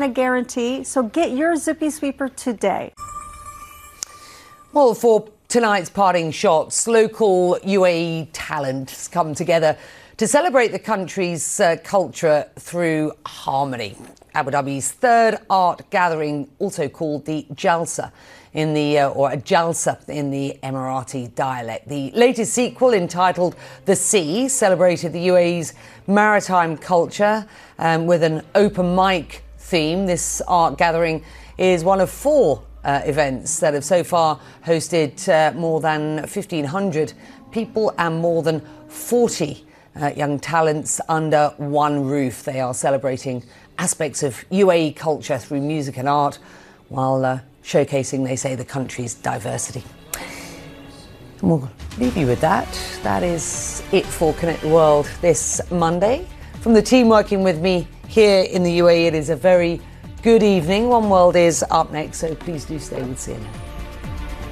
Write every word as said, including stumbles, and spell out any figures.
partner guarantee. So get your Zippy Sweeper today. Well, for tonight's parting shots, local U A E talent has come together to celebrate the country's uh, culture through harmony. Abu Dhabi's third art gathering, also called the Jalsa, in the uh, or a Jalsa in the Emirati dialect. The latest sequel, entitled The Sea, celebrated the U A E's maritime culture um, with an open mic theme. This art gathering is one of four uh, events that have so far hosted uh, more than fifteen hundred people and more than forty uh, young talents under one roof. They are celebrating aspects of U A E culture through music and art, while uh, showcasing, they say, the country's diversity. And we'll leave you with that. That is it for Connect the World this Monday. From the team working with me here in the U A E, it is a very good evening. One World is up next, so please do stay with C N N.